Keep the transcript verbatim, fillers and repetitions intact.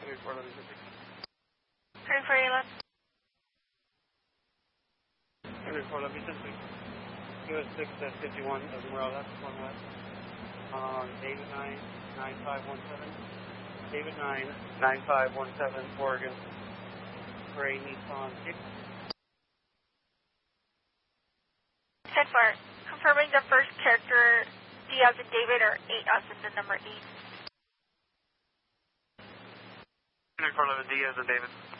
Henry four eleven six. Henry four eleven. Henry four eleven six. U S six at fifty-one, Esmeralda, that's one west. Um, David nine nine five one seven. David nine nine five one seven, Oregon. Gray Nissan six. ten four. Confirming the first character, D as in David or eight as in the number eight. Henry four eleven D as in David.